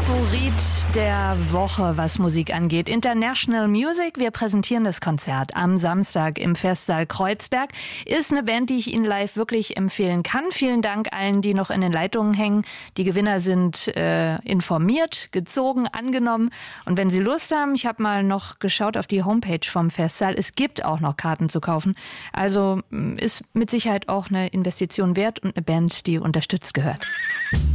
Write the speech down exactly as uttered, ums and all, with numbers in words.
Favorit der Woche, was Musik angeht. International Music. Wir präsentieren das Konzert am Samstag im Festsaal Kreuzberg. Ist eine Band, die ich Ihnen live wirklich empfehlen kann. Vielen Dank allen, die noch in den Leitungen hängen. Die Gewinner sind äh, informiert, gezogen, angenommen. Und wenn Sie Lust haben, ich habe mal noch geschaut auf die Homepage vom Festsaal. Es gibt auch noch Karten zu kaufen. Also ist mit Sicherheit auch eine Investition wert und eine Band, die unterstützt gehört.